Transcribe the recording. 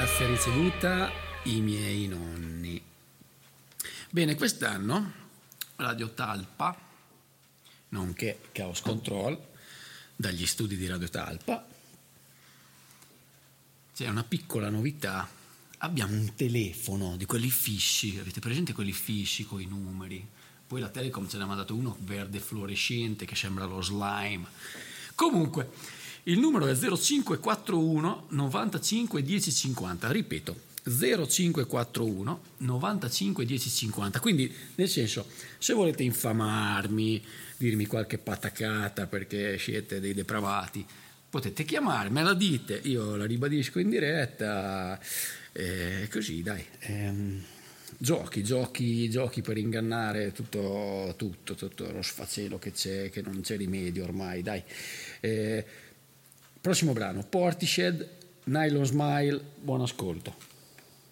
grazia ricevuta i miei nonni. Bene, quest'anno Radio Talpa, nonché Chaos Control, dagli studi di Radio Talpa, c'è una piccola novità. Abbiamo un telefono di quelli fissi, avete presente quelli fissi con i numeri? Poi la Telecom ce ne ha mandato uno verde fluorescente che sembra lo slime. Comunque, il numero è 0541 95 1050, ripeto, 0541 95 1050. Quindi, nel senso, se volete infamarmi, dirmi qualche patacata perché siete dei depravati, potete chiamare, me la dite, io la ribadisco in diretta, così dai. Giochi per ingannare tutto lo sfacelo che c'è, che non c'è rimedio ormai, dai. Prossimo brano, Portishead, Nylon Smile, buon ascolto.